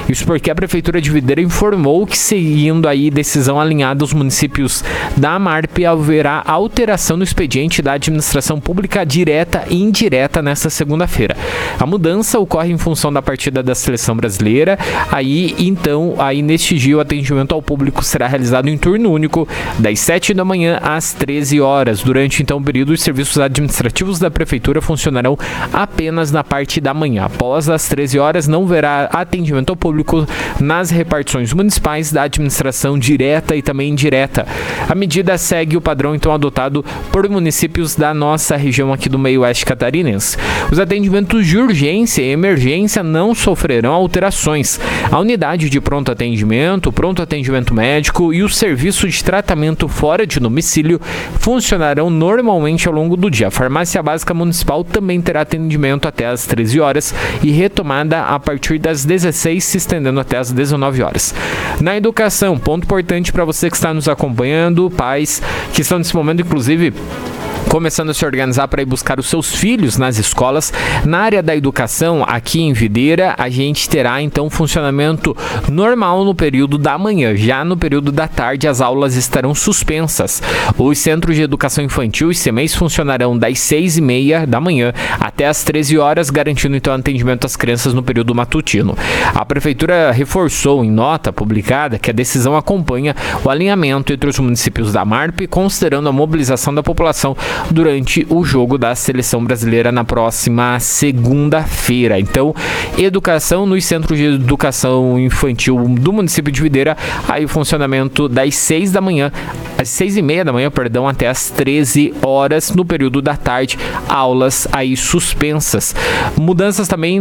Isso porque a Prefeitura de Videira informou que, seguindo aí decisão alinhada aos municípios da Marp, haverá alteração no expediente da administração pública direta e indireta nesta segunda-feira. A mudança ocorre em função da partida da Seleção Brasileira. Então, neste dia, o atendimento ao público será realizado em turno único, das 7 da manhã às 13 horas. Durante, então, o período, os serviços administrativos da Prefeitura funcionarão apenas na parte da manhã. Após as 13 horas, não haverá atendimento ao público nas repartições municipais da administração direta e também indireta. A medida segue o padrão, então, adotado por municípios da nossa região aqui do meio oeste catarinense. Os atendimentos de urgência e emergência não sofrerão alterações. A unidade de pronto atendimento médico e o serviço de tratamento fora de domicílio funcionarão normalmente ao longo do dia. A farmácia básica municipal também terá atendimento até às 13 horas e retomada a partir das 16, se estendendo até às 19 horas. Na educação, ponto importante para você que está nos acompanhando, pais que estão nesse momento, inclusive, começando a se organizar para ir buscar os seus filhos nas escolas. Na área da educação, aqui em Videira, a gente terá então funcionamento normal no período da manhã. Já no período da tarde, as aulas estarão suspensas. Os centros de educação infantil e CMEs funcionarão das 6h30 da manhã até as 13 horas, garantindo então atendimento às crianças no período matutino. A Prefeitura reforçou em nota publicada que a decisão acompanha o alinhamento entre os municípios da Marp, considerando a mobilização da população durante o jogo da Seleção Brasileira na próxima segunda-feira. Então, educação nos centros de educação infantil do município de Videira, aí o funcionamento das 6 da manhã, às 6h30 da manhã, até as 13 horas, no período da tarde, aulas aí suspensas. Mudanças também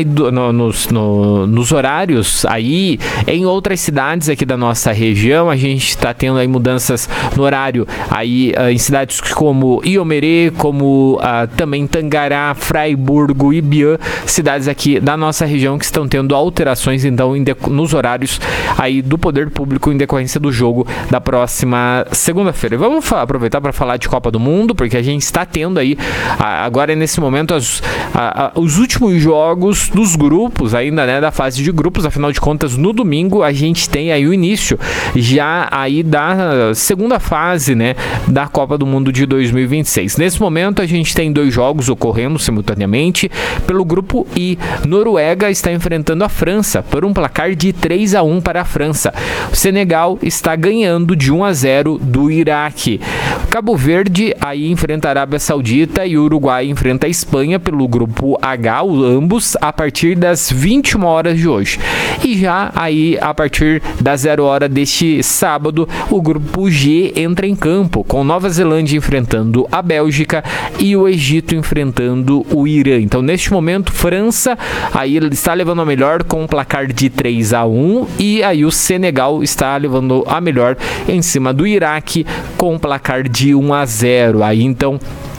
nos horários aí em outras cidades aqui da nossa região. A gente está tendo aí mudanças no horário aí em cidades como Iomerê, como também Tangará, Fraiburgo, Ibiã, cidades aqui da nossa região que estão tendo alterações então nos horários aí do poder público em decorrência do jogo da próxima segunda-feira. Vamos aproveitar para falar de Copa do Mundo, porque a gente está tendo aí agora nesse momento os últimos jogos dos grupos ainda, né, da fase de grupos. Afinal de contas, no domingo a gente tem aí o início já aí da segunda fase, né, da Copa do Mundo de 2026. Nesse momento a gente tem 2 jogos ocorrendo simultaneamente. Pelo grupo I, Noruega está enfrentando a França por um placar de 3-1 para a França. O Senegal está ganhando de 1-0 do Iraque. Cabo Verde aí enfrenta a Arábia Saudita e o Uruguai enfrenta a Espanha pelo grupo H, ambos a partir das 21 horas de hoje. E já aí a partir das 0 hora deste sábado, o grupo G entra em campo, com Nova Zelândia enfrentando a Bélgica e o Egito enfrentando o Irã. Então, neste momento, França aí está levando a melhor com um placar de 3-1 e aí o Senegal está levando a melhor em cima do Iraque com um placar de 1-0. Aí, então,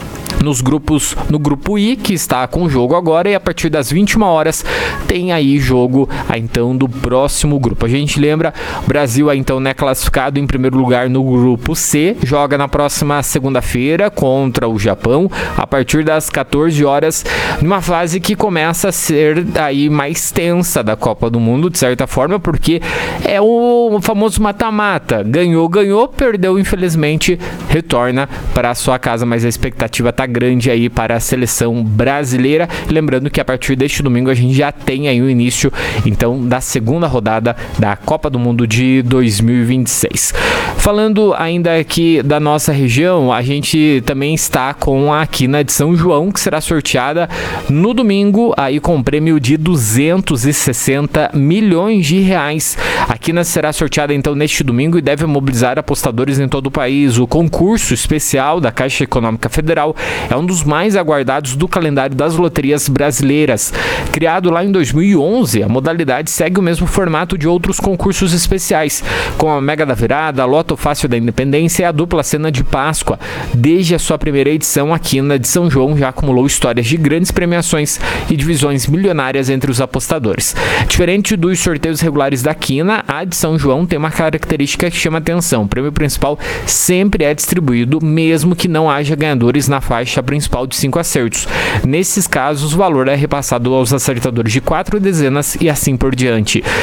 no grupo I, que está com o jogo agora, e a partir das 21 horas tem aí jogo então do próximo grupo. A gente lembra, o Brasil então, né, classificado em primeiro lugar no grupo C, joga na próxima segunda-feira contra o Japão, a partir das 14 horas, numa fase que começa a ser aí mais tensa da Copa do Mundo, de certa forma, porque é o famoso mata-mata, ganhou, perdeu, infelizmente, retorna para a sua casa, mas a expectativa está grande aí para a seleção brasileira. Lembrando que a partir deste domingo a gente já tem aí o início então da segunda rodada da Copa do Mundo de 2026. Falando ainda aqui da nossa região, a gente também está com a quina de São João, que será sorteada no domingo aí com um prêmio de 260 milhões de reais. A quina será sorteada então neste domingo e deve mobilizar apostadores em todo o país. O concurso especial da Caixa Econômica Federal é um dos mais aguardados do calendário das loterias brasileiras. Criado lá em 2011, a modalidade segue o mesmo formato de outros concursos especiais, como a Mega da Virada, a Loto Fácil da Independência e a Dupla Cena de Páscoa. Desde a sua primeira edição, a quina de São João já acumulou histórias de grandes premiações e divisões milionárias entre os apostadores. Diferente dos sorteios regulares da quina, a de São João tem uma característica que chama atenção. O prêmio principal sempre é distribuído, mesmo que não haja ganhadores na faixa principal de 5 acertos. Nesses casos, o valor é repassado aos acertadores de 4 dezenas e assim por diante.